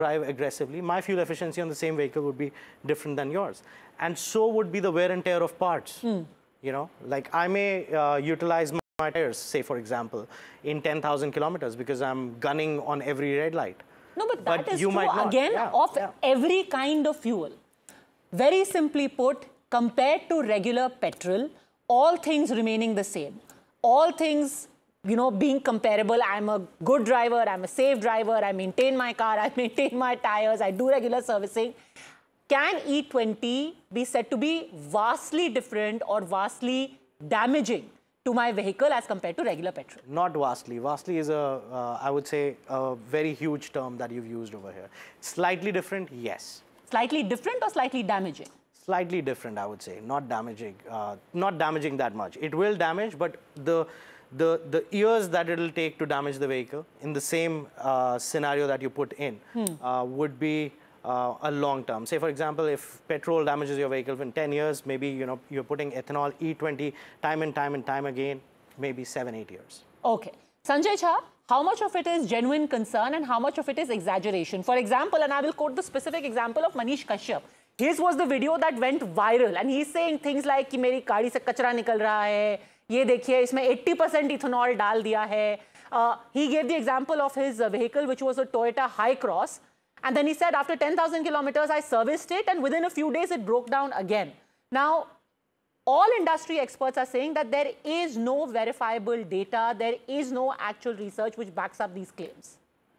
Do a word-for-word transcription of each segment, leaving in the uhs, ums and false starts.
drive aggressively, my fuel efficiency on the same vehicle would be different than yours. And so would be the wear and tear of parts. Mm. You know, like I may uh, utilize my tires, say for example, in ten thousand kilometers because I'm gunning on every red light. No, but that but is you true might not. again yeah, of yeah. every kind of fuel. Very simply put, compared to regular petrol, all things remaining the same. All things, you know, being comparable. I'm a good driver, I'm a safe driver, I maintain my car, I maintain my tires, I do regular servicing. Can E twenty be said to be vastly different or vastly damaging to my vehicle as compared to regular petrol? Not vastly. Vastly is a, uh, I would say, a very huge term that you've used over here. Slightly different, yes. Slightly different or slightly damaging? Slightly different, I would say. Not damaging. Uh, not damaging that much. It will damage, but the the the years that it'll take to damage the vehicle in the same uh, scenario that you put in hmm. uh, would be uh, a long term. Say, for example, if petrol damages your vehicle in ten years, maybe you know you're putting ethanol E twenty time and time and time again, maybe seven, eight years. Okay. Sanjay Jha, how much of it is genuine concern and how much of it is exaggeration? For example, and I will quote the specific example of Manish Kashyap. His was the video that went viral and he's saying things like कि मेरी गाड़ी से कचरा निकल रहा है, ये देखिए इसमें eighty percent ethanol डाल दिया है. Uh, he gave the example of his uh, vehicle, which was a Toyota Hi-Cross, and then he said after ten thousand kilometers I serviced it and within a few days it broke down again. Now, all industry experts are saying that there is no verifiable data, there is no actual research which backs up these claims.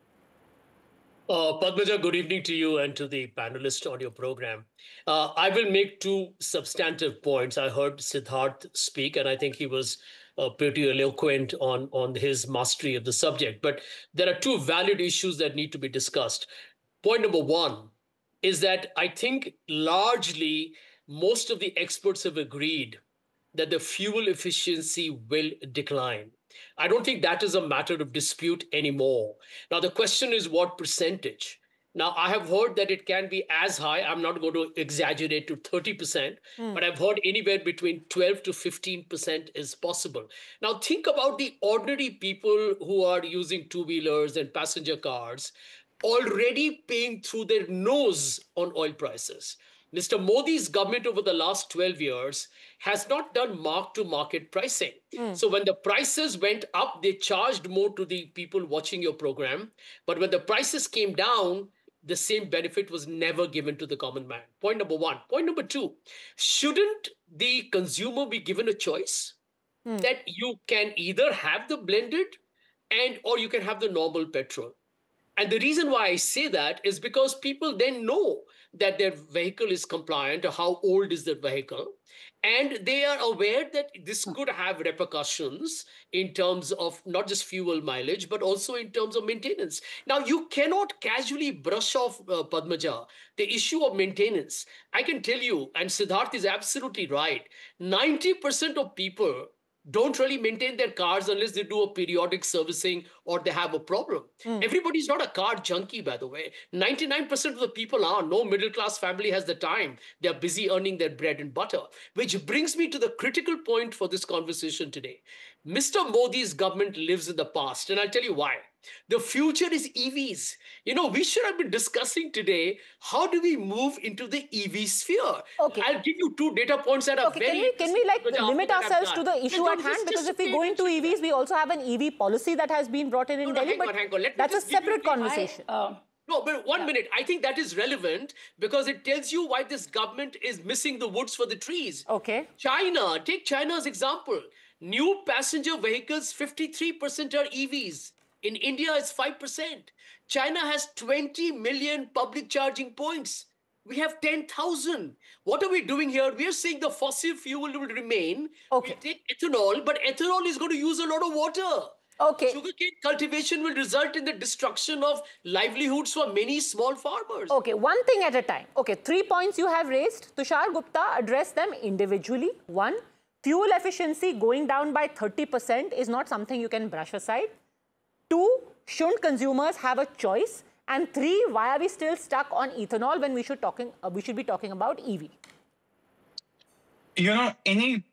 Uh, Padmaja, good evening to you and to the panelists on your program. Uh, I will make two substantive points. I heard Siddharth speak, and I think he was uh, pretty eloquent on, on his mastery of the subject. But there are two valid issues that need to be discussed. Point number one is that I think largely most of the experts have agreed that the fuel efficiency will decline. I don't think that is a matter of dispute anymore. Now, the question is what percentage? Now, I have heard that it can be as high. I'm not going to exaggerate to thirty percent, mm. but I've heard anywhere between twelve to fifteen percent is possible. Now, think about the ordinary people who are using two-wheelers and passenger cars already paying through their nose on oil prices. Mister Modi's government over the last twelve years has not done mark-to-market pricing. Mm. So when the prices went up, they charged more to the people watching your program. But when the prices came down, the same benefit was never given to the common man. Point number one. Point number two, shouldn't the consumer be given a choice mm. that you can either have the blended and or you can have the normal petrol? And the reason why I say that is because people then know that their vehicle is compliant or how old is their vehicle. And they are aware that this could have repercussions in terms of not just fuel mileage, but also in terms of maintenance. Now, you cannot casually brush off, uh, Padmaja, the issue of maintenance. I can tell you, and Siddharth is absolutely right, ninety percent of people don't really maintain their cars unless they do a periodic servicing or they have a problem. Mm. Everybody's not a car junkie, by the way. ninety-nine percent of the people are. No middle-class family has the time. They're busy earning their bread and butter. Which brings me to the critical point for this conversation today. Mister Modi's government lives in the past, and I'll tell you why. The future is E Vs. You know, we should have been discussing today, how do we move into the E V sphere? Okay. I'll give you two data points that are okay, very... Can we, can we like limit ourselves to the issue at hand? Because if we go into E Vs, we also have an E V policy that has been brought in in no, no, Delhi, hang but on, hang on. Let that's a separate conversation. I, uh, no, but one yeah. minute. I think that is relevant because it tells you why this government is missing the woods for the trees. Okay. China, take China's example. New passenger vehicles, fifty-three percent are E Vs. In India, it's five percent. China has twenty million public charging points. We have ten thousand. What are we doing here? We are saying the fossil fuel will remain. Okay. We take ethanol, but ethanol is going to use a lot of water. Okay. Sugarcane cultivation will result in the destruction of livelihoods for many small farmers. Okay, one thing at a time. Okay, three points you have raised. Tushar Gupta, address them individually. One, fuel efficiency going down by thirty percent is not something you can brush aside. Two, shouldn't consumers have a choice? And three, why are we still stuck on ethanol when we should talking uh, we should be talking about E V? You know, any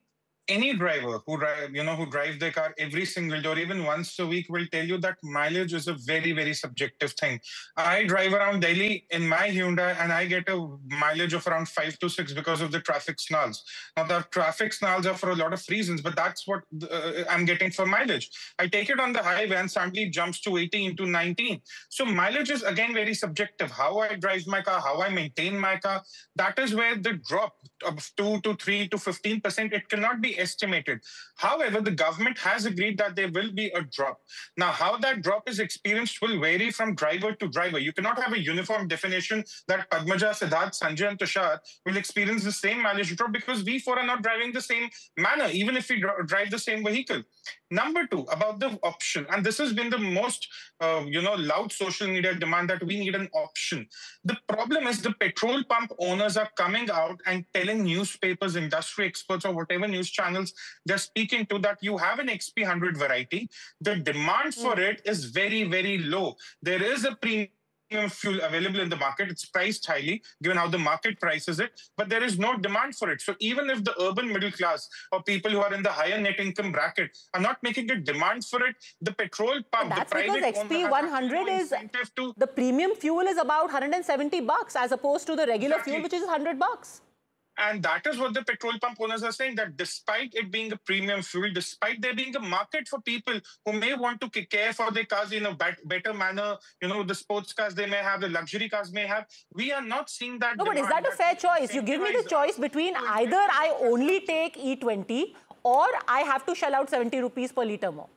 any driver who drive, you know, who drive their car every single day or even once a week will tell you that mileage is a very, very subjective thing. I drive around Delhi in my Hyundai and I get a mileage of around five to six because of the traffic snarls. Now, the traffic snarls are for a lot of reasons, but that's what uh, I'm getting for mileage. I take it on the highway and suddenly it jumps to eighteen to nineteen. So mileage is again very subjective. How I drive my car, how I maintain my car, that is where the drop of two to three to fifteen percent, it cannot be estimated. However, the government has agreed that there will be a drop. Now, how that drop is experienced will vary from driver to driver. You cannot have a uniform definition that Padmaja, Siddharth, Sanjay, and Tushar will experience the same mileage drop because we four are not driving the same manner, even if we dr- drive the same vehicle. Number two, about the option, and this has been the most, uh, you know, loud social media demand that we need an option. The problem is the petrol pump owners are coming out and telling newspapers, industry experts, or whatever news channels they're speaking to that you have an X P one hundred variety. The demand for mm. it is very, very low. There is a premium fuel available in the market. It's priced highly, given how the market prices it, but there is no demand for it. So even if the urban middle class or people who are in the higher net income bracket are not making a demand for it, the petrol pump, that's the private because X P one hundred is, to... the premium fuel is about one hundred seventy bucks as opposed to the regular exactly. fuel, which is one hundred bucks. And that is what the petrol pump owners are saying, that despite it being a premium fuel, despite there being a market for people who may want to care for their cars in a better manner, you know, the sports cars they may have, the luxury cars may have, we are not seeing that. No, but is that a fair choice? You give me the choice between either I only take E twenty or I have to shell out seventy rupees per litre more.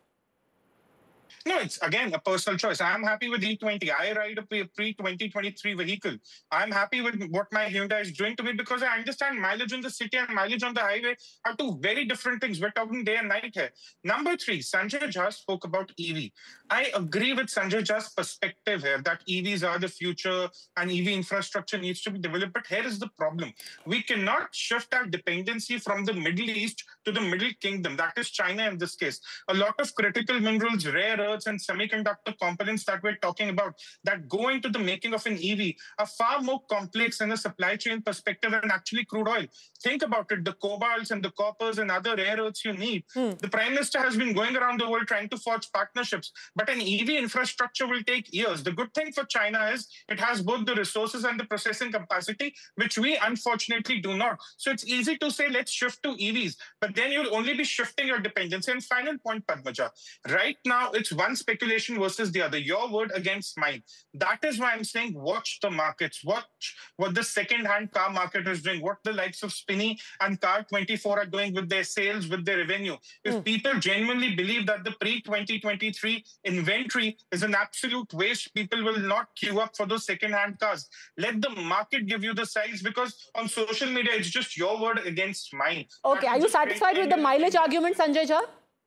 No, it's again a personal choice. I'm happy with E twenty. I ride a pre twenty twenty-three vehicle. I'm happy with what my Hyundai is doing to me because I understand mileage in the city and mileage on the highway are two very different things. We're talking day and night here. Number three, Sanjay Jha spoke about E V. I agree with Sanjay Jha's perspective here that E Vs are the future and E V infrastructure needs to be developed. But here is the problem. We cannot shift our dependency from the Middle East to the Middle Kingdom. That is China in this case. A lot of critical minerals, rare earths, and semiconductor components that we're talking about that go into the making of an E V are far more complex in a supply chain perspective than actually crude oil. Think about it, the cobalts and the coppers and other rare earths you need. Hmm. The Prime Minister has been going around the world trying to forge partnerships, but an E V infrastructure will take years. The good thing for China is it has both the resources and the processing capacity, which we unfortunately do not. So it's easy to say, let's shift to E Vs, but then you'll only be shifting your dependency. And final point, Padmaja, right now it's one speculation versus the other, your word against mine. That is why I'm saying watch the markets, watch what the second-hand car market is doing, what the likes of Spinny and Car twenty-four are doing with their sales, with their revenue. If mm. people genuinely believe that the pre twenty twenty-three inventory is an absolute waste, people will not queue up for those second-hand cars. Let the market give you the size, because on social media, it's just your word against mine. Okay, are you satisfied with the mileage argument, Sanjay Jha?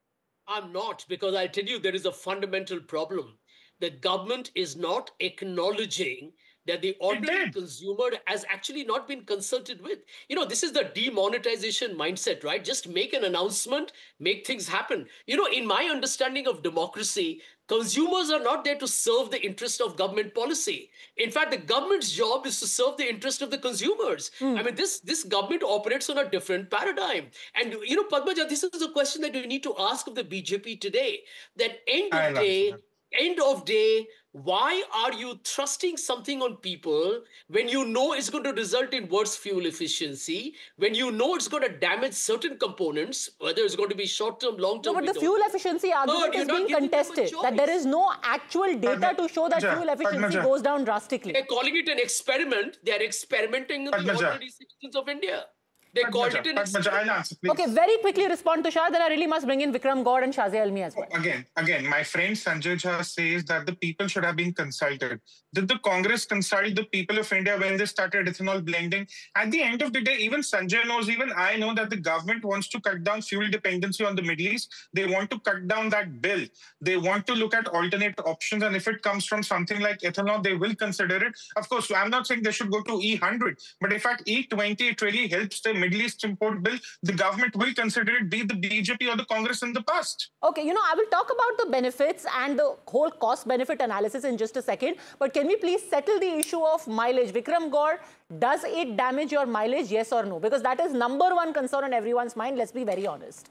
I'm not, because I'll tell you there is a fundamental problem. The government is not acknowledging that the ordinary consumer has actually not been consulted with. You know, this is the demonetization mindset, right? Just make an announcement, make things happen. You know, in my understanding of democracy, consumers are not there to serve the interest of government policy. In fact, the government's job is to serve the interest of the consumers. Mm. I mean, this, this government operates on a different paradigm. And, you know, Padmaja, this is a question that you need to ask of the B J P today. That end of day, end of day, why are you thrusting something on people when you know it's going to result in worse fuel efficiency, when you know it's going to damage certain components, whether it's going to be short-term, long-term? No, but the fuel efficiency argument is being contested, that there is no actual data to show that fuel efficiency goes down drastically. They're calling it an experiment. They're experimenting on the ordinary citizens of India. They called it an experiment. Okay, very quickly respond, Tushar. Then I really must bring in Vikram Gaur and Shazia Almi as well. Again, again, my friend Sanjay Jha says that the people should have been consulted. Did the Congress consult the people of India when they started ethanol blending? At the end of the day, even Sanjay knows, even I know that the government wants to cut down fuel dependency on the Middle East. They want to cut down that bill. They want to look at alternate options. And if it comes from something like ethanol, they will consider it. Of course, I'm not saying they should go to E one hundred. But in fact, E twenty, it really helps the Middle East import bill, the government will consider it, be the B J P or the Congress in the past. Okay, you know, I will talk about the benefits and the whole cost-benefit analysis in just a second. But can we please settle the issue of mileage? Vikram Gaur, does it damage your mileage, yes or no? Because that is number one concern on everyone's mind, let's be very honest.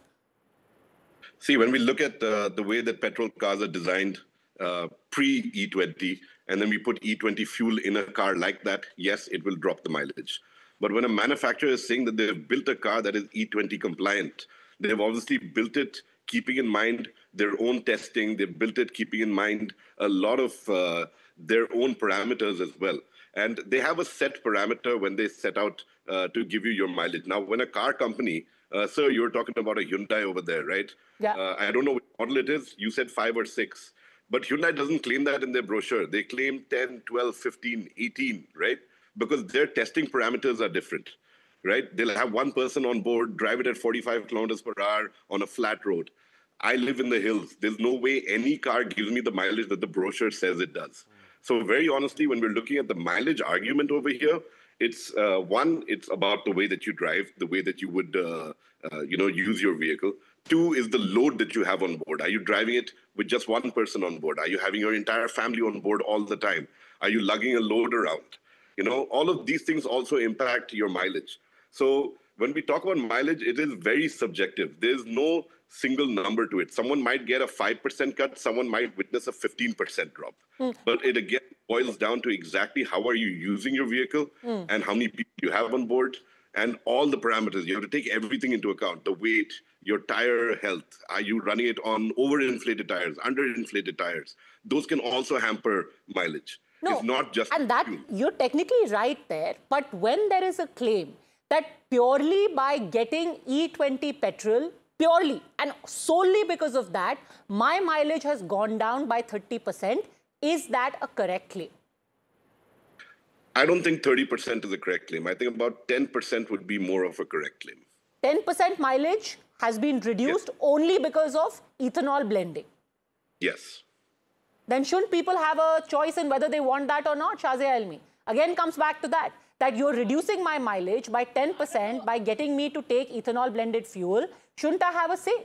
See, when we look at uh, the way that petrol cars are designed uh, pre E twenty, and then we put E twenty fuel in a car like that, yes, it will drop the mileage. But when a manufacturer is saying that they've built a car that is E twenty compliant, they've obviously built it keeping in mind their own testing. They've built it keeping in mind a lot of uh, their own parameters as well. And they have a set parameter when they set out uh, to give you your mileage. Now, when a car company, uh, sir, you're talking about a Hyundai over there, right? Yeah. Uh, I don't know which model it is. You said five or six. But Hyundai doesn't claim that in their brochure. They claim ten, twelve, fifteen, eighteen, right? Because their testing parameters are different, right? They'll have one person on board, drive it at forty-five kilometers per hour on a flat road. I live in the hills. There's no way any car gives me the mileage that the brochure says it does. So very honestly, when we're looking at the mileage argument over here, it's uh, one, it's about the way that you drive, the way that you would, uh, uh, you know, use your vehicle. Two is the load that you have on board. Are you driving it with just one person on board? Are you having your entire family on board all the time? Are you lugging a load around? You know, all of these things also impact your mileage. So when we talk about mileage, it is very subjective. There's no single number to it. Someone might get a five percent cut. Someone might witness a fifteen percent drop. Mm. But it again boils down to exactly how are you using your vehicle mm. and how many people you have on board and all the parameters. You have to take everything into account, the weight, your tire health. Are you running it on overinflated tires, underinflated tires? Those can also hamper mileage. No, it's not just and that fuel. You're technically right there. But when there is a claim that purely by getting E twenty petrol, purely and solely because of that, my mileage has gone down by thirty percent, is that a correct claim? I don't think thirty percent is a correct claim. I think about ten percent would be more of a correct claim. ten percent mileage has been reduced yes. only because of ethanol blending? Yes. Then shouldn't people have a choice in whether they want that or not, Shazia Almi? Again comes back to that, that you're reducing my mileage by ten percent by getting me to take ethanol blended fuel. Shouldn't I have a say?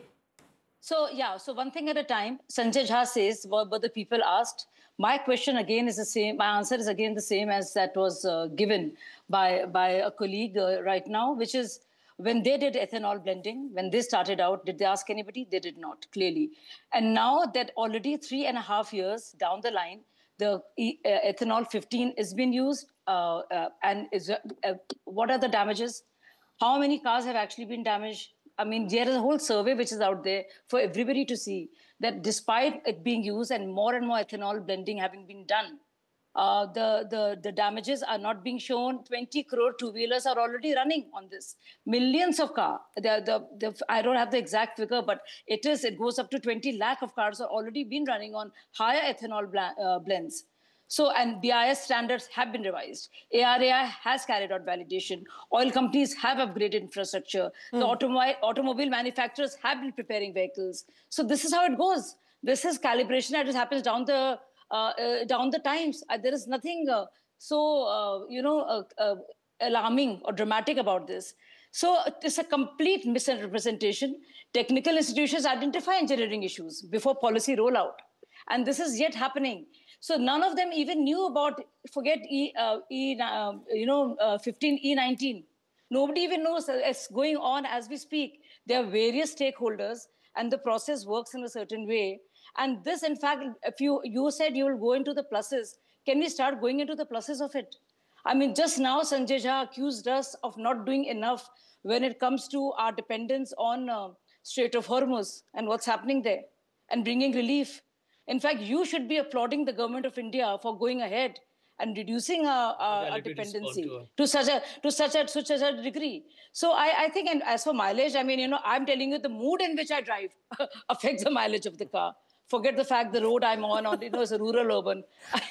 So, yeah, so one thing at a time. Sanjay Jha says what, what the people asked. My question again is the same. My answer is again the same as that was uh, given by, by a colleague uh, right now, which is when they did ethanol blending, when they started out, did they ask anybody? They did not, clearly. And now that already three and a half years down the line, the e uh, ethanol fifteen is being used. Uh, uh, and is, uh, uh, what are the damages? How many cars have actually been damaged? I mean, there is a whole survey which is out there for everybody to see that despite it being used and more and more ethanol blending having been done, uh, the, the, the damages are not being shown. twenty crore two-wheelers are already running on this. Millions of cars. The, the, the, I don't have the exact figure, but it is. It goes up to twenty lakh of cars are already been running on higher ethanol bl uh, blends. So, and B I S standards have been revised. A R A I has carried out validation. Oil companies have upgraded infrastructure. Mm. The automobile, automobile manufacturers have been preparing vehicles. So this is how it goes. This is calibration that happens down the uh, uh, down the times. Uh, there is nothing uh, so uh, you know uh, uh, alarming or dramatic about this. So it's a complete misrepresentation. Technical institutions identify engineering issues before policy rollout, and this is yet happening. So none of them even knew about, forget E, uh, e uh, you know, uh, fifteen E nineteen. Nobody even knows it's going on as we speak. There are various stakeholders and the process works in a certain way. And this, in fact, if you, you said you will go into the pluses, can we start going into the pluses of it? I mean, just now Sanjay Jha accused us of not doing enough when it comes to our dependence on uh, Strait of Hormuz and what's happening there and bringing relief. In fact, you should be applauding the government of India for going ahead and reducing our, our, our dependency to, to such a to such a such a degree. So I, I think, and as for mileage, I mean, you know, I'm telling you, the mood in which I drive affects the mileage of the car. Forget the fact the road I'm on, on you know, is a rural urban.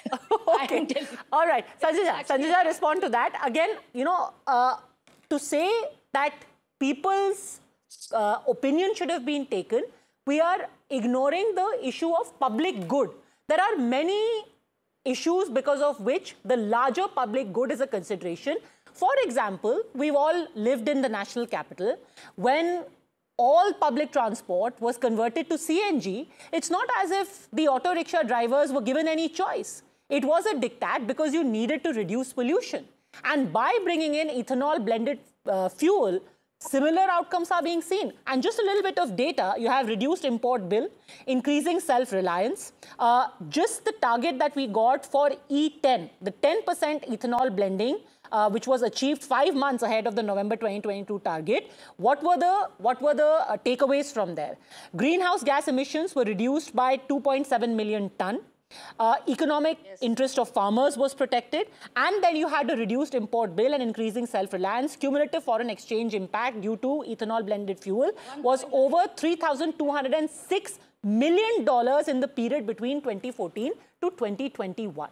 Okay. All right, Sanjay Jha, Sanjay Jha, respond to that. Again, you know, uh, to say that people's uh, opinion should have been taken, we are ignoring the issue of public good. There are many issues because of which the larger public good is a consideration. For example, we've all lived in the national capital. When all public transport was converted to C N G, it's not as if the auto rickshaw drivers were given any choice. It was a diktat because you needed to reduce pollution. And by bringing in ethanol blended uh, fuel, similar outcomes are being seen. And just a little bit of data, you have reduced import bill, increasing self-reliance. Uh, just the target that we got for E ten, the ten percent ethanol blending, uh, which was achieved five months ahead of the November twenty twenty-two target. What were the, what were the uh, takeaways from there? Greenhouse gas emissions were reduced by two point seven million ton. Uh, economic yes. interest of farmers was protected, and then you had a reduced import bill and increasing self-reliance. Cumulative foreign exchange impact due to ethanol blended fuel was over three thousand two hundred six million dollars in the period between twenty fourteen to twenty twenty-one.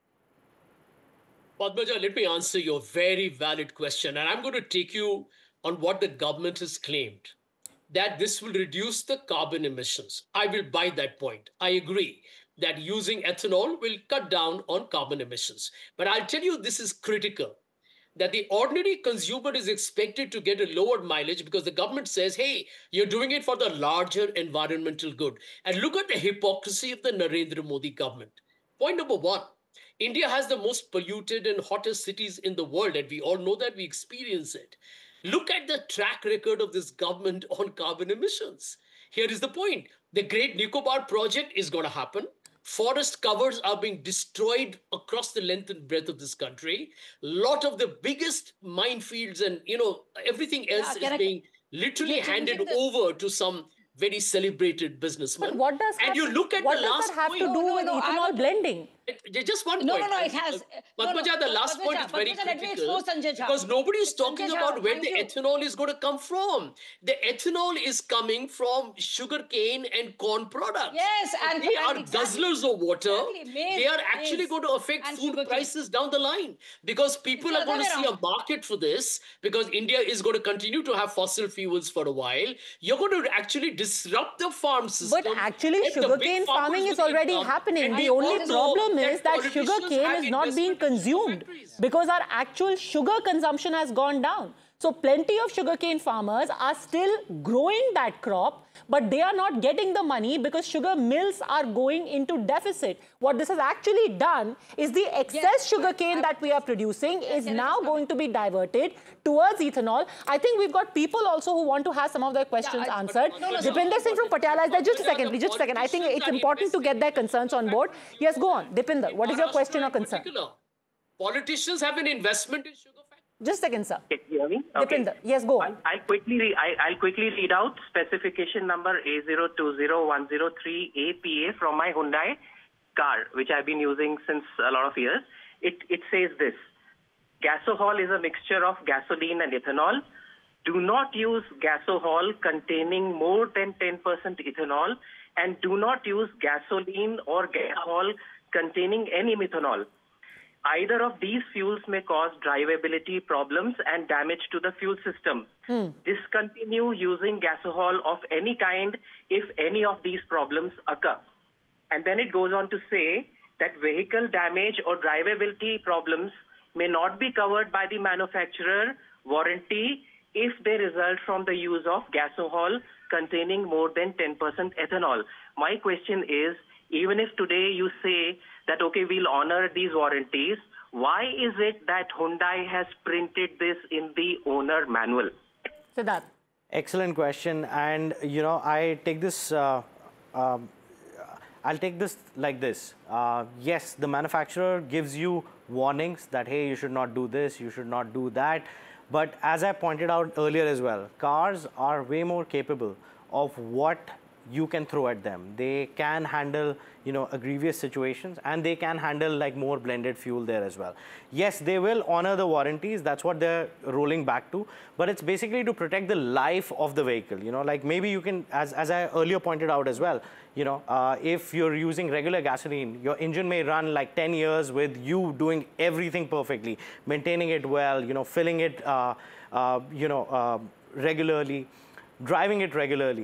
Padmaja, let me answer your very valid question, and I'm going to take you on what the government has claimed, that this will reduce the carbon emissions. I will buy that point. I agree that using ethanol will cut down on carbon emissions. But I'll tell you, this is critical, that the ordinary consumer is expected to get a lower mileage because the government says, hey, you're doing it for the larger environmental good. And look at the hypocrisy of the Narendra Modi government. Point number one, India has the most polluted and hottest cities in the world, and we all know that, we experience it. Look at the track record of this government on carbon emissions. Here is the point. The Great Nicobar project is going to happen. Forest covers are being destroyed across the length and breadth of this country. A lot of the biggest minefields and, you know, everything else yeah, is I... being literally yeah, handed the... over to some very celebrated businessman. But what does and you look at what the does last that have point. to do no, no, with no, ethanol would... blending? It, just one no, point. No, no, it has. Uh, Padmaja, no, no, the last Padmaja, point is very Padmaja, critical because nobody is talking Sanjay about Jha, where the you. ethanol is going to come from. The ethanol is coming from sugarcane and corn products. Yes, and they and are exactly, guzzlers of water. Exactly. Maize, they are actually maize, going to affect food prices down the line because people it's are going to see a market for this because India is going to continue to have fossil fuels for a while. You're going to actually disrupt the farm system. But actually, sugarcane farming is already happening. The only problem is that sugarcane is not being consumed because our actual sugar consumption has gone down. So plenty of sugarcane farmers are still growing that crop, but they are not getting the money because sugar mills are going into deficit. What this has actually done is the excess yes, sugarcane that we are producing yes, is yes, now going to be diverted towards ethanol. I think we've got people also who want to have some of their questions yeah, I, answered. No, no, Dipinder no, Singh from Patiala is there. Just a second, please, just a second. I think it's important to get their concerns on board. Yes, go on. Dipinder, what is your question or concern? Politicians have an investment in sugar factories. Just a second, sir. Can you hear me? Okay. Dipinder, yes, go on. I'll, I'll quickly re I, I'll quickly read out specification number A zero two zero one zero three A P A from my Hyundai car, which I've been using since a lot of years. It it says this: gasohol is a mixture of gasoline and ethanol. Do not use gasohol containing more than ten percent ethanol, and do not use gasoline or gasohol containing any methanol. Either of these fuels may cause drivability problems and damage to the fuel system. Hmm. Discontinue using gasohol of any kind if any of these problems occur. And then it goes on to say that vehicle damage or drivability problems may not be covered by the manufacturer warranty if they result from the use of gasohol containing more than ten percent ethanol. My question is, even if today you say that, okay, we'll honor these warranties, why is it that Hyundai has printed this in the owner manual? Siddharth. Excellent question. And, you know, I take this, uh, um, I'll take this like this. Uh, yes, the manufacturer gives you warnings that, hey, you should not do this, you should not do that. But as I pointed out earlier as well, cars are way more capable of what you can throw at them. They can handle, you know, grievous situations, and they can handle like more blended fuel there as well. Yes, they will honor the warranties. That's what they're rolling back to. But it's basically to protect the life of the vehicle. You know, like maybe you can, as, as I earlier pointed out as well, you know, uh, if you're using regular gasoline, your engine may run like ten years with you doing everything perfectly, maintaining it well, you know, filling it, uh, uh, you know, uh, regularly, driving it regularly.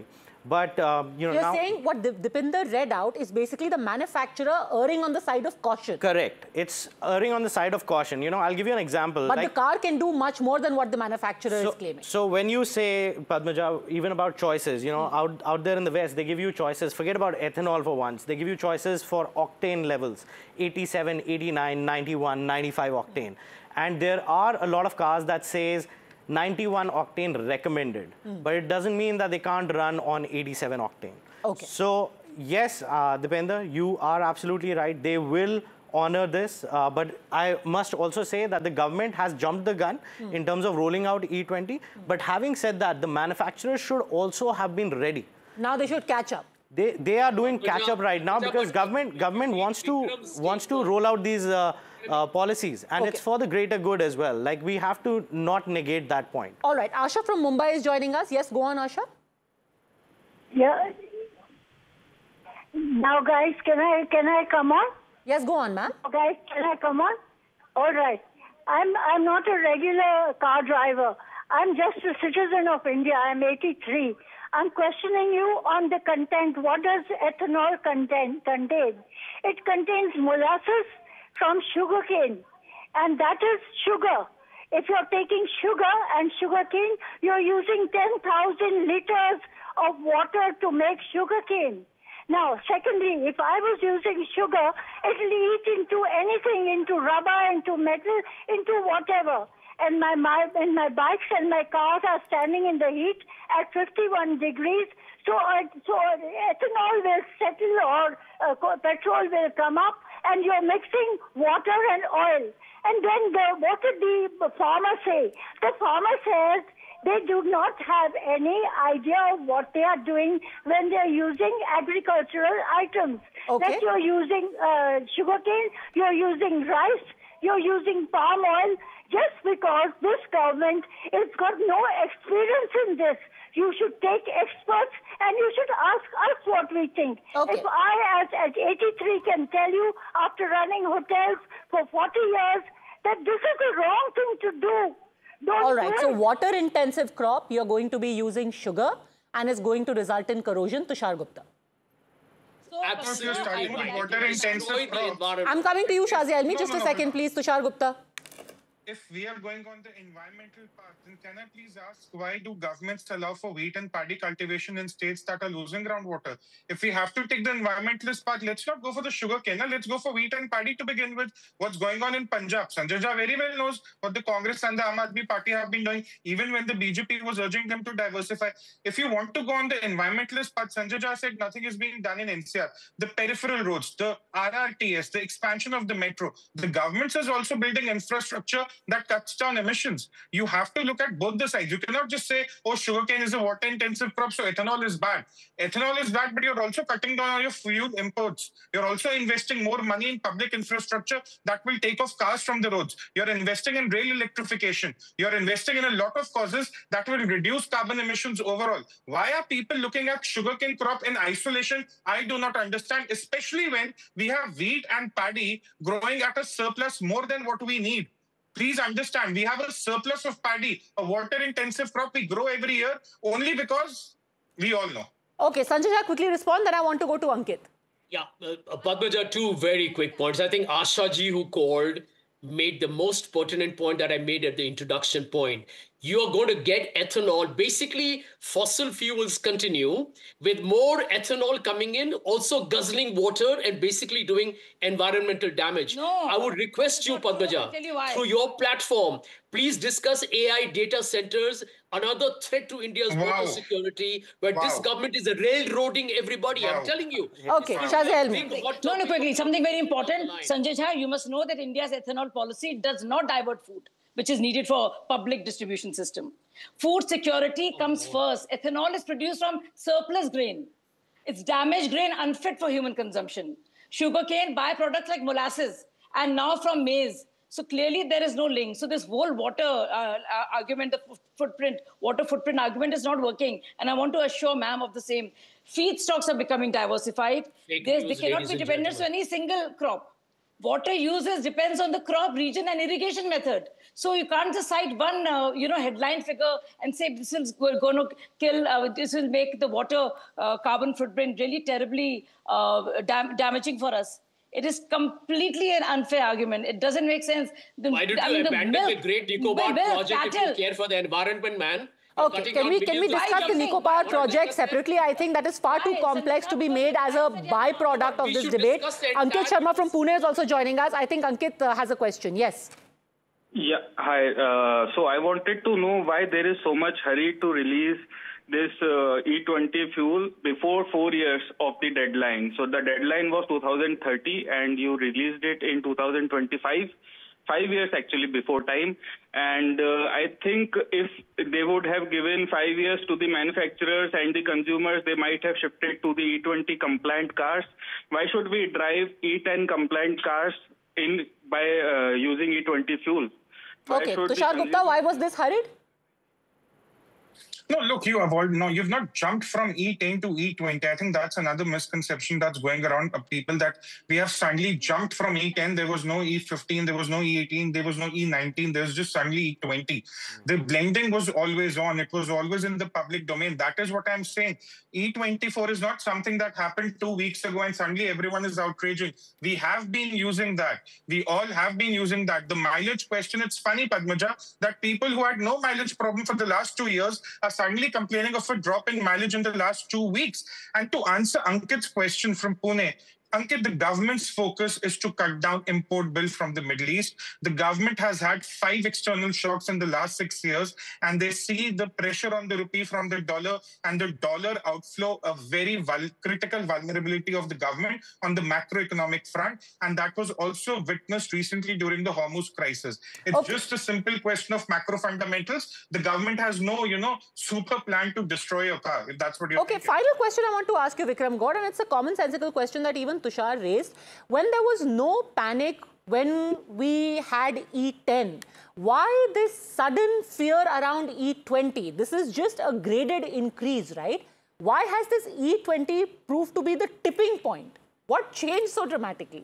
But um, you know, You're now, saying what Dip- Dipinder read out is basically the manufacturer erring on the side of caution. correct. It's erring on the side of caution. You know, I'll give you an example. But like, the car can do much more than what the manufacturer so, is claiming. So when you say, Padmaja, even about choices, you know, mm. out, out there in the West, they give you choices. Forget about ethanol for once. They give you choices for octane levels, eighty-seven, eighty-nine, ninety-one, ninety-five octane. And there are a lot of cars that says ninety-one octane recommended, mm. but it doesn't mean that they can't run on eighty-seven octane. Okay. So yes, uh, Dipender, you are absolutely right. They will honor this, uh, but I must also say that the government has jumped the gun mm. in terms of rolling out E twenty. Mm. But having said that, the manufacturers should also have been ready. Now they should catch up. They they are doing catch up right now because government government wants to wants to roll out these uh, uh, policies, and okay. it's for the greater good as well. Like, we have to not negate that point. All right, Asha from Mumbai is joining us. Yes, go on, Asha. Yeah. Now, guys, can I can I come on? Yes, go on, ma'am. Guys, can I come on? All right. I'm I'm not a regular car driver. I'm just a citizen of India. I'm eighty-three. I'm questioning you on the content. What does ethanol contain? contain? It contains molasses from sugarcane, and that is sugar. If you're taking sugar and sugarcane, you're using ten thousand liters of water to make sugarcane. Now, secondly, if I was using sugar, it'll eat into anything, into rubber, into metal, into whatever. And my, my and my bikes and my cars are standing in the heat at fifty-one degrees. So, uh, so ethanol will settle, or uh, petrol will come up, and you're mixing water and oil. And then the, what did the farmer say? The farmer says they do not have any idea of what they are doing when they're using agricultural items. Okay. That you're using uh, sugarcane, you're using rice, you're using palm oil, just because this government has got no experience in this. You should take experts and you should ask us what we think. Okay. If I, as at eighty-three, can tell you after running hotels for forty years that this is the wrong thing to do. Don't All right, do so it. water-intensive crop, you're going to be using sugar and is going to result in corrosion. Tushar Gupta. So, Absolutely. You're starting with right. water-intensive Destroy the crops. environment. I'm coming to you, Shazi Almi. No, Just no, a no, second, no. please. Tushar Gupta. If we are going on the environmental path, then can I please ask, why do governments allow for wheat and paddy cultivation in states that are losing groundwater? If we have to take the environmentalist path, let's not go for the sugar cane. Let's go for wheat and paddy to begin with. What's going on in Punjab? Sanjay Jha very well knows what the Congress and the Aam Aadmi Party have been doing, even when the B J P was urging them to diversify. If you want to go on the environmentalist path, Sanjay Jha said nothing is being done in N C R. The peripheral roads, the R R T S, the expansion of the metro. The government is also building infrastructure that cuts down emissions. You have to look at both the sides. You cannot just say, oh, sugarcane is a water-intensive crop, so ethanol is bad. Ethanol is bad, but you're also cutting down on your fuel imports. You're also investing more money in public infrastructure that will take off cars from the roads. You're investing in rail electrification. You're investing in a lot of causes that will reduce carbon emissions overall. Why are people looking at sugarcane crop in isolation? I do not understand, especially when we have wheat and paddy growing at a surplus more than what we need. Please understand, we have a surplus of paddy, a water-intensive crop we grow every year only because we all know. Okay, Sanjay Jha, quickly respond, then I want to go to Ankit. Yeah, uh, Padmaja, two very quick points. I think Asha ji, who called, made the most pertinent point that I made at the introduction point. You are going to get ethanol. Basically, fossil fuels continue with more ethanol coming in, also guzzling water and basically doing environmental damage. No. I would request you, Padmaja, I'll tell you why. through your platform, please discuss A I data centers, another threat to India's Wow. water security, where Wow. this government is railroading everybody. Wow. I'm telling you. Okay, Shazi Almi. Think what No, no, topic quickly, is something very on the important. line. Sanjay Jha, you must know that India's ethanol policy does not divert food, which is needed for public distribution system. Food security comes first. Ethanol is produced from surplus grain. It's damaged grain, unfit for human consumption. Sugarcane, byproducts like molasses, and now from maize. So clearly there is no link. So this whole water uh, argument, the footprint, water footprint argument is not working. And I want to assure ma'am of the same. Feedstocks are becoming diversified. Fake There's, news, they cannot ladies be and dependent on gentlemen. any single crop. water uses depends on the crop region and irrigation method. So you can't just cite one, uh, you know, headline figure and say this is going to kill, uh, this will make the water uh, carbon footprint really terribly uh, dam damaging for us. It is completely an unfair argument. It doesn't make sense. The, Why don't I you mean, abandon the, milk, the Great Nicobar milk, project cattle. if you care for the environment, man? Okay, can we can we discuss the Nicopar project separately? I think that is far too complex to be made as a byproduct of this debate. Ankit Sharma from Pune is also joining us. I think Ankit uh, has a question. Yes. Yeah, hi. Uh, so I wanted to know why there is so much hurry to release this uh, E twenty fuel before four years of the deadline. So the deadline was two thousand thirty and you released it in two thousand twenty-five. Five years actually before time. And uh, I think if they would have given five years to the manufacturers and the consumers, they might have shifted to the E twenty compliant cars. Why should we drive E ten compliant cars in by uh, using E twenty fuel? Why okay, Tushar Gupta, why was this hurried? No, look, you have all, no, you've not jumped from E ten to E twenty. I think that's another misconception that's going around of people, that we have suddenly jumped from E ten. There was no E fifteen, there was no E eighteen, there was no E nineteen. There was just suddenly E twenty. Mm-hmm. The blending was always on. It was always in the public domain. That is what I'm saying. E twenty-four is not something that happened two weeks ago and suddenly everyone is outraging. We have been using that. We all have been using that. The mileage question, it's funny, Padmaja, that people who had no mileage problem for the last two years are suddenly complaining of a drop in mileage in the last two weeks. And to answer Ankit's question from Pune, Ankit, the government's focus is to cut down import bill from the Middle East. The government has had five external shocks in the last six years, and they see the pressure on the rupee from the dollar and the dollar outflow a very vul critical vulnerability of the government on the macroeconomic front. And that was also witnessed recently during the Hormuz crisis. It's okay. just a simple question of macro fundamentals. The government has no, you know, super plan to destroy your car, if that's what you're Okay, thinking. Final question I want to ask you, Vikram Gaur, and it's a commonsensical question that even Tushar raised. When there was no panic when we had E ten, why this sudden fear around E twenty? This is just a graded increase, right? Why has this E twenty proved to be the tipping point? What changed so dramatically?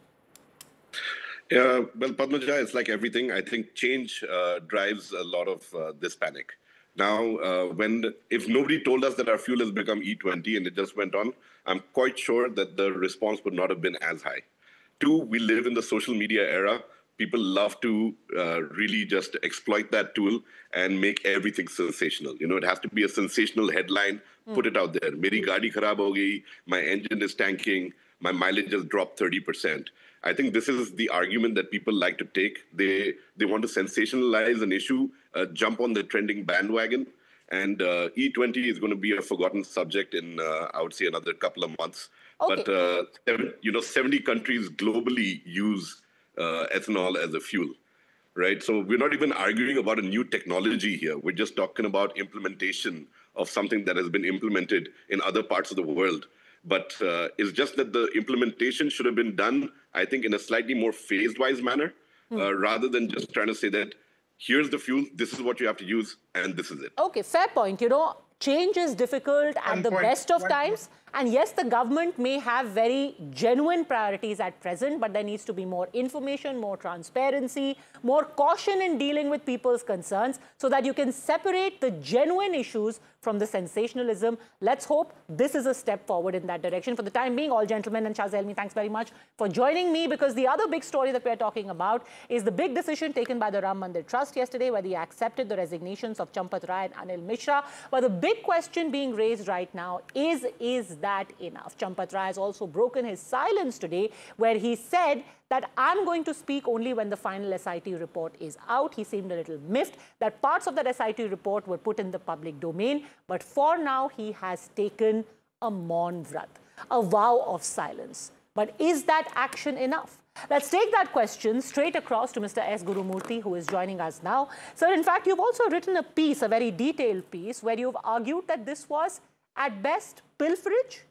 Uh, well, Padmaja, it's like everything. I think change uh, drives a lot of uh, this panic. Now, uh, when if nobody told us that our fuel has become E twenty and it just went on, I'm quite sure that the response would not have been as high. Two, we live in the social media era. People love to uh, really just exploit that tool and make everything sensational. You know, it has to be a sensational headline, mm. put it out there. Meri gaadi kharab ho gayi, my engine is tanking, my mileage has dropped thirty percent. I think this is the argument that people like to take. They they want to sensationalize an issue, uh, jump on the trending bandwagon, and uh, E twenty is going to be a forgotten subject in, uh, I would say, another couple of months. Okay. But, uh, you know, seventy countries globally use uh, ethanol as a fuel, right? So we're not even arguing about a new technology here. We're just talking about implementation of something that has been implemented in other parts of the world. But uh, it's just that the implementation should have been done, I think, in a slightly more phased-wise manner, hmm. uh, rather than just trying to say that, here's the fuel, this is what you have to use, and this is it. Okay, fair point. You know, change is difficult at One the point. best of One times. Point. And yes, the government may have very genuine priorities at present, but there needs to be more information, more transparency, more caution in dealing with people's concerns so that you can separate the genuine issues from the sensationalism. Let's hope this is a step forward in that direction. For the time being, all gentlemen, and Shah Zelmi, thanks very much for joining me, because the other big story that we're talking about is the big decision taken by the Ram Mandir Trust yesterday, where they accepted the resignations of Champat Rai and Anil Mishra. But the big question being raised right now is, is that enough? Champat Rai has also broken his silence today, where he said that I'm going to speak only when the final S I T report is out. He seemed a little miffed that parts of that S I T report were put in the public domain. But for now, he has taken a Maun Vrat, a vow of silence. But is that action enough? Let's take that question straight across to Mister S. Gurumurthy, who is joining us now. Sir, in fact, you've also written a piece, a very detailed piece, where you've argued that this was, at best, pilferage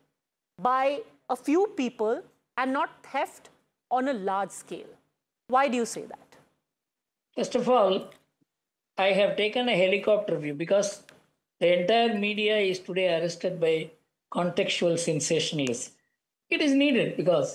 by a few people and not theft on a large scale. Why do you say that? First of all, I have taken a helicopter view because the entire media is today arrested by contextual sensationalism. It is needed because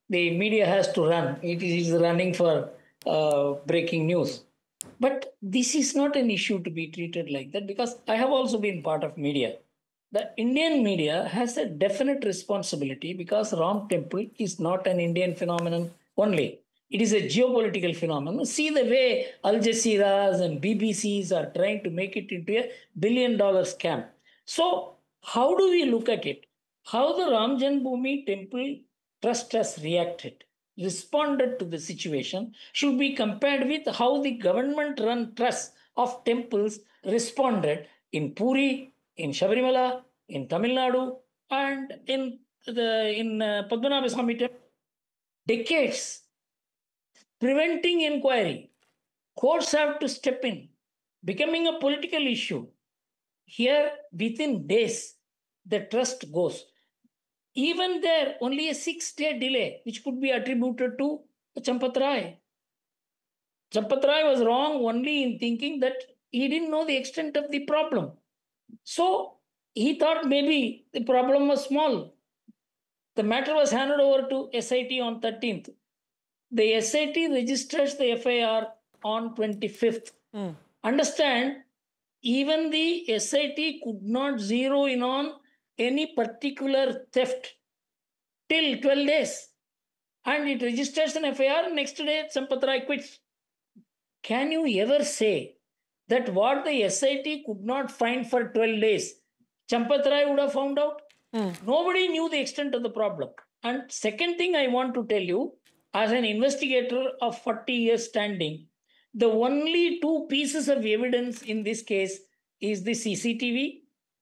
the media has to run. It is running for uh, breaking news. But this is not an issue to be treated like that, because I have also been part of media. The Indian media has a definite responsibility, because Ram Temple is not an Indian phenomenon only. It is a geopolitical phenomenon. See the way Al Jazeera's and B B C's are trying to make it into a billion dollar scam. So how do we look at it? How the Ram Janmabhoomi Temple Trust has reacted, responded to the situation, should be compared with how the government-run trusts of temples responded in Puri, in Shabarimala, in Tamil Nadu, and in the in uh, Padmanabha Swami Temple. Decades preventing inquiry. Courts have to step in, becoming a political issue. Here, within days, the trust goes. Even there, only a six-day delay, which could be attributed to Champat Rai. Champat Rai was wrong only in thinking that he didn't know the extent of the problem. So he thought maybe the problem was small. The matter was handed over to S I T on thirteenth. The S I T registers the F I R on twenty-fifth. Mm. Understand, even the S I T could not zero in on any particular theft till twelve days. And it registers an F I R, next day Champat Rai quits. Can you ever say that what the S I T could not find for twelve days, Champat Rai would have found out? Mm. Nobody knew the extent of the problem. And second thing I want to tell you, as an investigator of forty years standing, the only two pieces of evidence in this case is the C C T V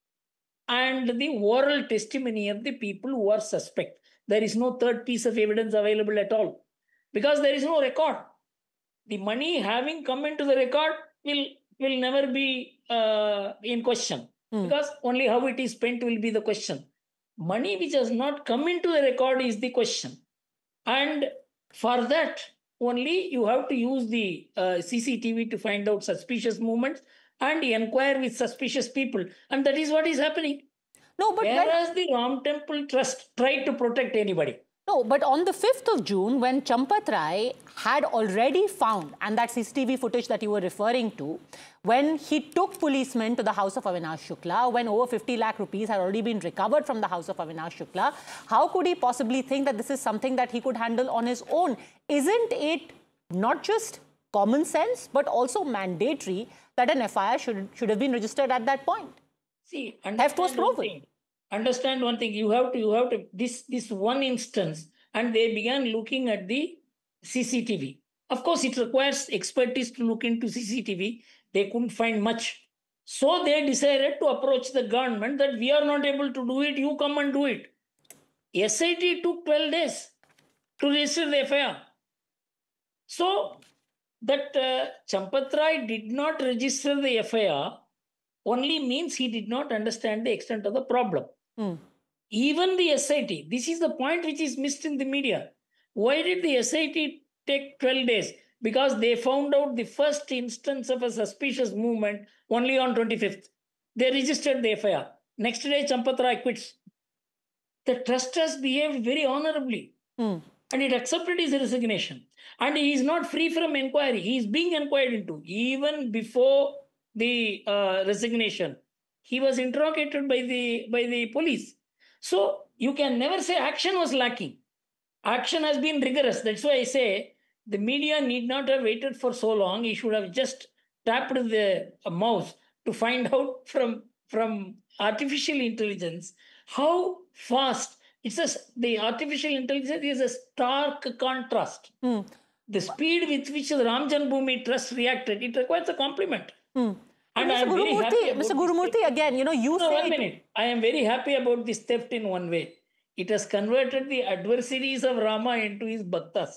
and the oral testimony of the people who are suspect. There is no third piece of evidence available at all, because there is no record. The money having come into the record will, will never be uh, in question, mm. because only how it is spent will be the question. Money which has not come into the record is the question. And for that, only you have to use the uh, C C T V to find out suspicious movements and inquire with suspicious people. And that is what is happening. No, but whereas when... the Ram Temple Trust tried to protect anybody. No, but on the fifth of June, when Champat Rai had already found, and that C C T V footage that you were referring to, when he took policemen to the house of Avinash Shukla, when over fifty lakh rupees had already been recovered from the house of Avinash Shukla, how could he possibly think that this is something that he could handle on his own? Isn't it not just common sense, but also mandatory that an F I R should, should have been registered at that point? See, theft was proven. Understand one thing, you have to, you have to, this, this one instance, and they began looking at the C C T V. Of course, it requires expertise to look into C C T V. They couldn't find much. So they decided to approach the government that we are not able to do it, you come and do it. S I T took twelve days to register the F I R. So that uh, Champat Rai did not register the F I R only means he did not understand the extent of the problem. Hmm. Even the S I T, this is the point which is missed in the media. Why did the S I T take twelve days? Because they found out the first instance of a suspicious movement only on twenty-fifth. They registered the F I R. Next day, Champat Rai quits. The trust has behaved very honorably. Hmm. And it accepted his resignation. And he is not free from inquiry. He is being inquired into. Even before the uh, resignation, he was interrogated by the, by the police. So you can never say action was lacking. Action has been rigorous. That's why I say the media need not have waited for so long. He should have just tapped the uh, mouse to find out from, from artificial intelligence how fast. It's a, the artificial intelligence is a stark contrast. Hmm. The speed with which the Ram Janmabhoomi Trust reacted, it requires a compliment. Hmm. And Mister Gurumurthy, Mister Gurumurthy, again, you know, you no, say... one minute. I am very happy about this theft in one way. It has converted the adversaries of Rama into his bhaktas.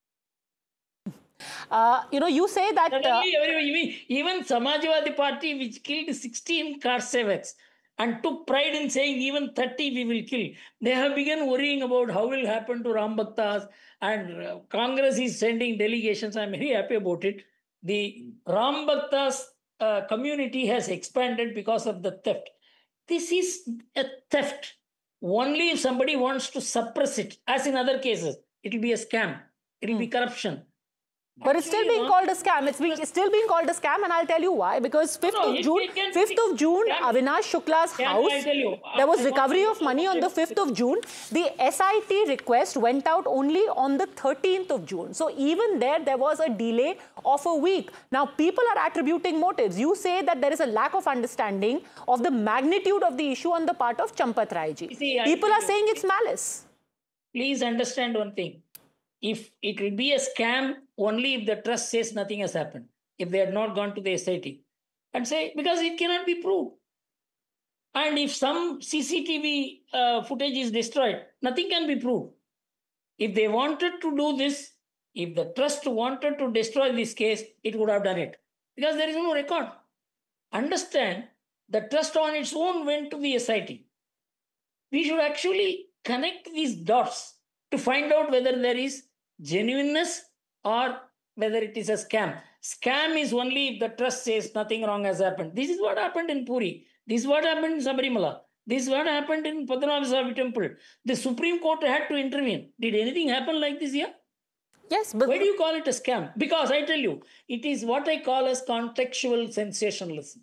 Uh, you know, you say that... Uh, Suddenly, even Samajwadi Party, which killed sixteen car sevaks and took pride in saying even thirty we will kill, they have begun worrying about how will happen to Ram Bhaktas, and uh, Congress is sending delegations. I am very happy about it. The Ram Bhaktas uh, community has expanded because of the theft. This is a theft. Only if somebody wants to suppress it, as in other cases. It will be a scam. It will Hmm. be corruption. But it's still Actually, being no. called a scam. It's, being, it's still being called a scam, and I'll tell you why. Because fifth no, of it- June, it can fifth be- of June, Scam- Avinash Shukla's Scam, house, I'll tell you. there was I want recovery to- of money on the fifth of June. The S I T request went out only on the thirteenth of June. So even there, there was a delay of a week. Now, people are attributing motives. You say that there is a lack of understanding of the magnitude of the issue on the part of Champat Rai ji. See, I- People are saying it's malice. Please understand one thing. If it will be a scam only if the trust says nothing has happened, if they had not gone to the S I T and say, because it cannot be proved. And if some C C T V uh, footage is destroyed, nothing can be proved. If they wanted to do this, if the trust wanted to destroy this case, it would have done it because there is no record. Understand, the trust on its own went to the S I T. We should actually connect these dots to find out whether there is genuineness or whether it is a scam. Scam is only if the trust says nothing wrong has happened. This is what happened in Puri. This is what happened in Sabarimala. This is what happened in Padmanabhaswamy temple. The Supreme Court had to intervene. Did anything happen like this here? Yes, but Why do you call it a scam? Because I tell you, it is what I call as contextual sensationalism.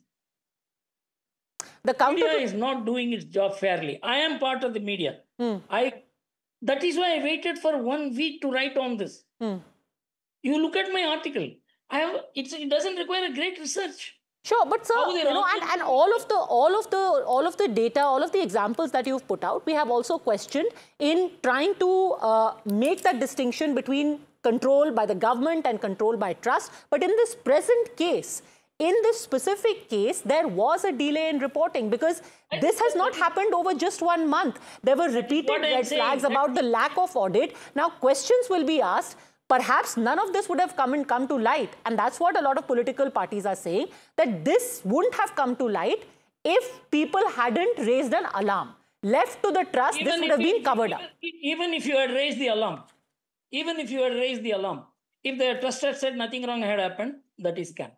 the counter Media to is not doing its job fairly. I am part of the media. Hmm. I that is why I waited for one week to write on this. Hmm. You look at my article. I have it's, it doesn't require a great research. Sure, but sir, How they you know, answer and, and all of the all of the all of the data, all of the examples that you've put out, we have also questioned in trying to uh, make that distinction between control by the government and control by trust. But in this present case, in this specific case, there was a delay in reporting because this has not happened over just one month. There were repeated what I'm red saying. flags about the lack of audit. Now, questions will be asked. Perhaps none of this would have come and come to light. And that's what a lot of political parties are saying, that this wouldn't have come to light if people hadn't raised an alarm. Left to the trust, this would if have you- been covered up. even- Even if you had raised the alarm, even if you had raised the alarm, if the trust had said nothing wrong had happened, that is scam.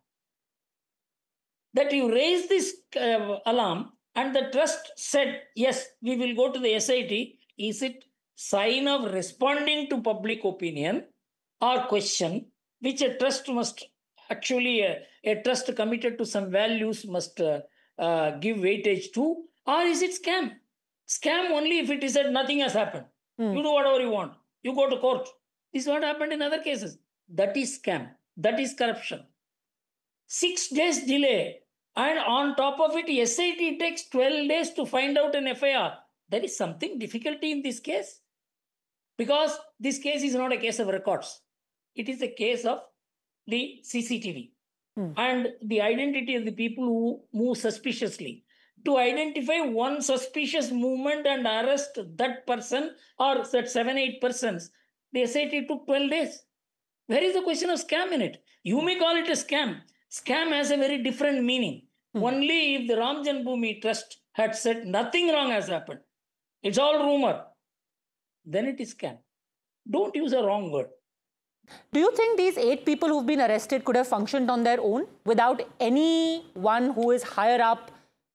That you raised this uh, alarm and the trust said, yes, we will go to the S I T, is it sign of responding to public opinion or question, which a trust must actually, uh, a trust committed to some values must uh, uh, give weightage to, or is it scam? Scam only if it is said nothing has happened. Hmm. You do whatever you want. You go to court. This is what happened in other cases. That is scam. That is corruption. Six days delay. And on top of it, S I T takes twelve days to find out an F I R. There is something difficulty in this case. Because this case is not a case of records. It is a case of the C C T V. Hmm. And the identity of the people who move suspiciously. To identify one suspicious movement and arrest that person or that seven, eight persons, the S I T took twelve days. Where is the question of scam in it? You may call it a scam. Scam has a very different meaning. Hmm. Only if the Ram Janmabhoomi Trust had said nothing wrong has happened. It's all rumor. Then it is scam. Don't use a wrong word. Do you think these eight people who've been arrested could have functioned on their own without anyone who is higher up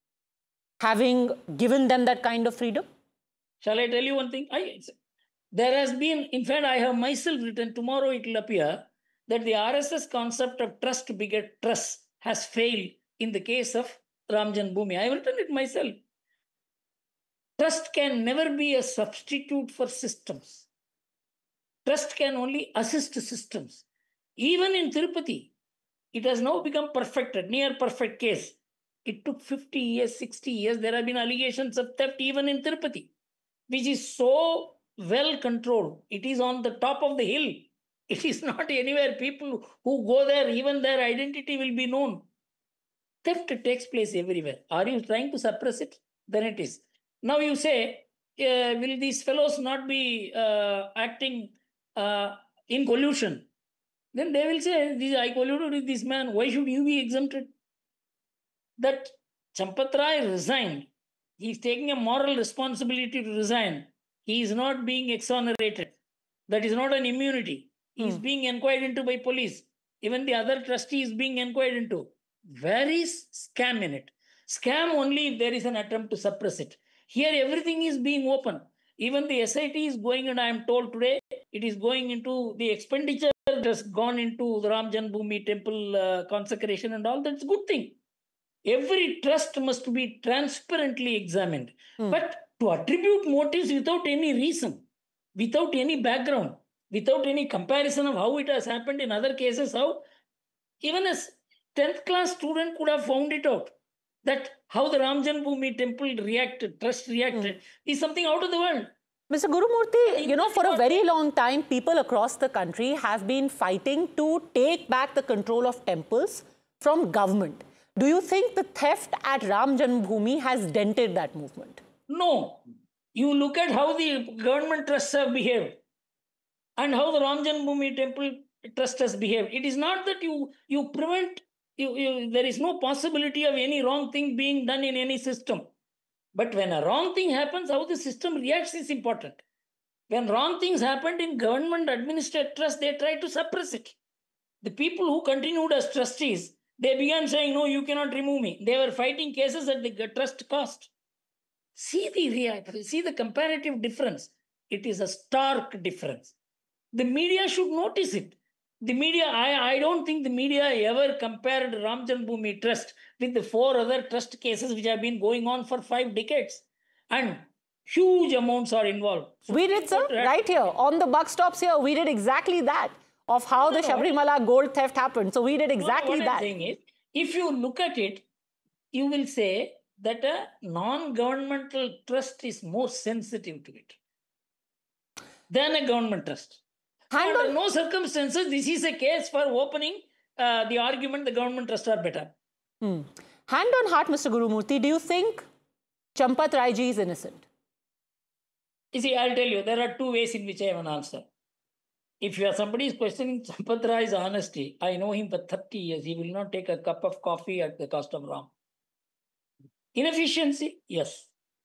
having given them that kind of freedom? Shall I tell you one thing? I, there has been, in fact, I have myself written, tomorrow it will appear, that the R S S concept of trust beget trust has failed in the case of Ram Janmabhoomi. I have written it myself. Trust can never be a substitute for systems. Trust can only assist systems. Even in Tirupati, it has now become perfected, near perfect case. It took fifty years, sixty years. There have been allegations of theft even in Tirupati, which is so well controlled. It is on the top of the hill. It is not anywhere. People who go there, even their identity will be known. Theft takes place everywhere. Are you trying to suppress it? Then it is. Now you say, uh, will these fellows not be uh, acting uh, in collusion? Then they will say, I colluded with this man. Why should you be exempted? That Champat Rai resigned. He is taking a moral responsibility to resign. He is not being exonerated. That is not an immunity. He is hmm. being inquired into by police. Even the other trustee is being inquired into. Where is scam in it? Scam only if there is an attempt to suppress it. Here everything is being open. Even the S I T is going, and I am told today, it is going into the expenditure that has gone into the Ram Janmabhoomi temple uh, consecration and all. That's a good thing. Every trust must be transparently examined. Hmm. But to attribute motives without any reason, without any background, without any comparison of how it has happened in other cases, how even a tenth class student could have found it out, that how the Ram Janmabhoomi temple reacted, trust reacted, mm. is something out of the world. Mister Gurumurthy, you know, for a very long time, people across the country have been fighting to take back the control of temples from government. Do you think the theft at Ram Janmabhoomi has dented that movement? No. You look at how the government trusts have behaved and how the Ram Janmabhoomi temple trust has behaved. It is not that you, you prevent, you, you, there is no possibility of any wrong thing being done in any system. But when a wrong thing happens, how the system reacts is important. When wrong things happened in government administered trust, they tried to suppress it. The people who continued as trustees, they began saying, no, you cannot remove me. They were fighting cases at the trust cost. See the, see the comparative difference. It is a stark difference. The media should notice it. The media, I, I don't think the media ever compared Ram Janmabhoomi Trust with the four other trust cases which have been going on for five decades. And huge amounts are involved. We did, sir, right here, on the buck stops here, we did exactly that, of how no, the no, Sabrimala gold theft happened. So we did exactly no, what that. I'm saying is, if you look at it, you will say that a non-governmental trust is more sensitive to it than a government trust. Hand Under no circumstances, this is a case for opening uh, the argument the government trusts are better. Hmm. Hand on heart, Mister Gurumurthy, do you think Champat Rai ji is innocent? You see, I'll tell you, there are two ways in which I have an answer. If you are somebody is questioning Champat Rai's honesty, I know him for thirty years. He will not take a cup of coffee at the cost of Ram. Inefficiency? Yes.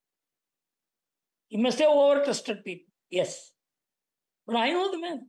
He must have over-trusted people. Yes. But I know the man.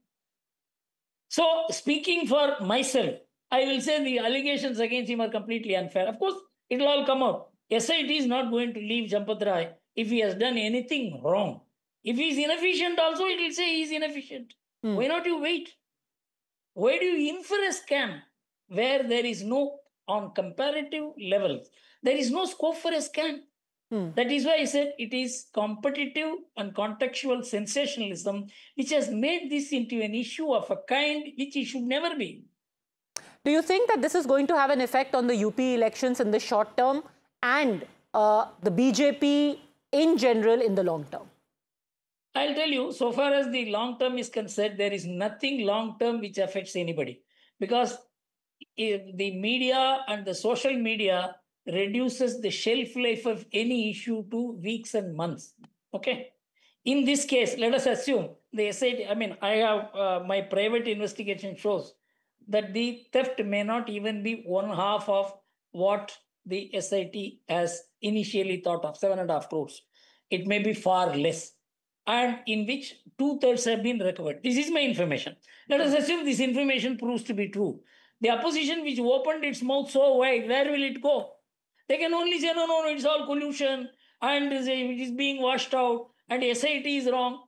So, speaking for myself, I will say the allegations against him are completely unfair. Of course, it will all come out. S I T is not going to leave Champat Rai if he has done anything wrong. If he is inefficient also, it will say he is inefficient. Hmm. Why not you wait? Why do you infer a scam where there is no, on comparative levels, there is no scope for a scam? Hmm. That is why I said it is competitive and contextual sensationalism which has made this into an issue of a kind which it should never be. Do you think that this is going to have an effect on the U P elections in the short term and uh, the B J P in general in the long term? I'll tell you, so far as the long term is concerned, there is nothing long term which affects anybody. Because if the media and the social media reduces the shelf life of any issue to weeks and months. Okay. In this case, let us assume the S I T, I mean, I have uh, my private investigation shows that the theft may not even be one half of what the S I T has initially thought of, seven and a half crores. It may be far less, and in which two thirds have been recovered. This is my information. Let us assume this information proves to be true. The opposition which opened its mouth so wide, where will it go? They can only say, no, no, no, it's all collusion and it is being washed out and S I T is wrong.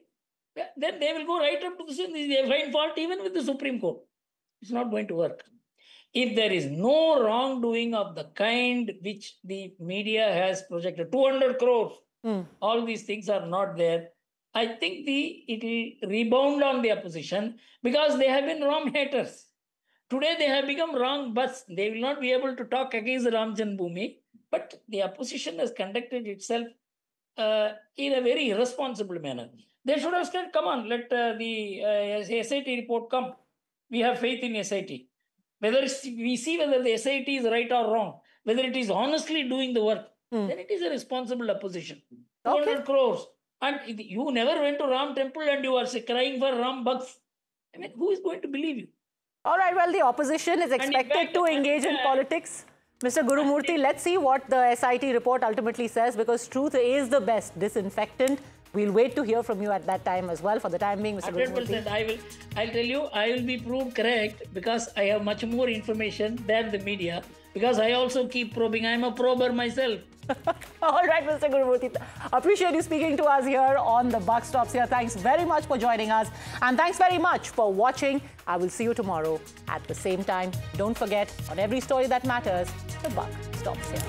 Then they will go right up to the Supreme Court. They find fault even with the Supreme Court. It's not going to work. If there is no wrongdoing of the kind which the media has projected, two hundred crores, mm. all these things are not there. I think the it will rebound on the opposition because they have been Ram haters. Today they have become wrong bus. They will not be able to talk against Ram Janmabhoomi, but the opposition has conducted itself uh, in a very irresponsible manner. They should have said, come on, let uh, the uh, S I T report come. We have faith in S I T. Whether we see whether the S I T is right or wrong, whether it is honestly doing the work, hmm. then it is a responsible opposition. Okay. two hundred crores. And you never went to Ram temple and you are crying for Ram bucks. I mean, who is going to believe you? All right, well, the opposition is expected to engage in politics. Mister Gurumurthy, let's see what the S I T report ultimately says, because truth is the best disinfectant. We'll wait to hear from you at that time as well. For the time being, Mister one hundred percent. I will, I'll tell you, I will be proved correct because I have much more information than the media, because I also keep probing. I'm a prober myself. All right, Mister Gurumurthy. Appreciate you speaking to us here on The Buck Stops Here. Thanks very much for joining us. And thanks very much for watching. I will see you tomorrow at the same time. Don't forget, on every story that matters, The Buck Stops Here.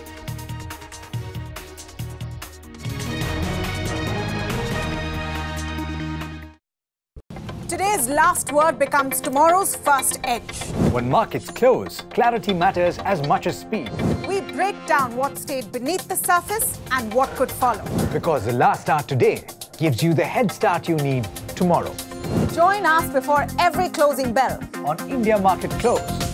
Today's last word becomes tomorrow's first edge. When markets close, clarity matters as much as speed. We break down what stayed beneath the surface and what could follow. Because the last start today gives you the head start you need tomorrow. Join us before every closing bell on India Market Close.